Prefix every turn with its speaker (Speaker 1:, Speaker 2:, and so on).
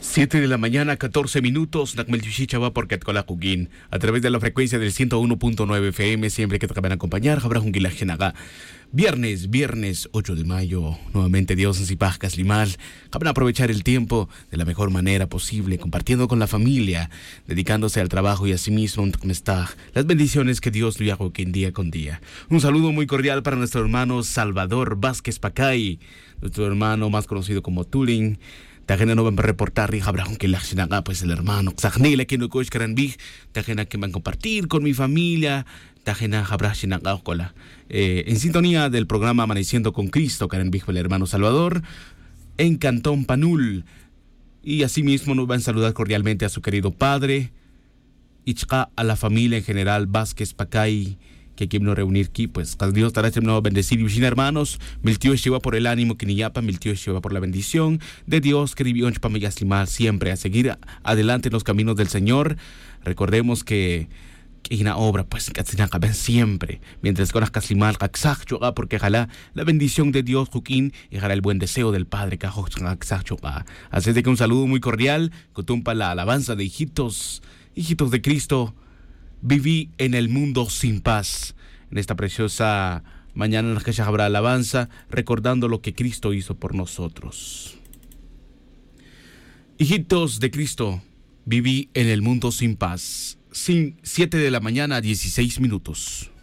Speaker 1: 7 de la mañana, 14 minutos, Nakmelchuchichaba por Ketkolakugin, a través de la frecuencia del 101.9 FM, siempre que te acaban a acompañar, habrá un Gilajenaga. Viernes 8 de mayo, nuevamente Dios en Zipajcas Limal, habrán a aprovechar el tiempo de la mejor manera posible, compartiendo con la familia, dedicándose al trabajo y a sí mismo, las bendiciones que Dios le haga día con día. Un saludo muy cordial para nuestro hermano Salvador Vázquez Pacay, nuestro hermano más conocido como Tulin. Tajena no van a reportar y habrá que la pues el hermano Xagnela que no coach Karanbig, tajena que van a compartir con mi familia, tajena habrá cola. En sintonía del programa Amaneciendo con Cristo, Karanbig el hermano Salvador, en Cantón Panul. Y asimismo nos van a saludar cordialmente a su querido padre, Ichka, a la familia en general, Vázquez Pacay, que aquí nos reunir aquí, pues Dios estará no bendecir y hermanos, mil tío lleva por el ánimo que ni yapa, mil tío lleva por la bendición de Dios que vivió en Chpamayaslimal siempre a seguir adelante en los caminos del Señor. Recordemos que hay una obra pues que siempre mientras con Caslimal porque ojalá la bendición de Dios Juquín y ojalá el buen deseo del Padre así de que un saludo muy cordial cotumpa la alabanza de hijitos de Cristo. Viví en el mundo sin paz. En esta preciosa mañana en la que ya habrá alabanza, recordando lo que Cristo hizo por nosotros. Hijitos de Cristo, viví en el mundo sin paz. 7 de la mañana, 16 minutos.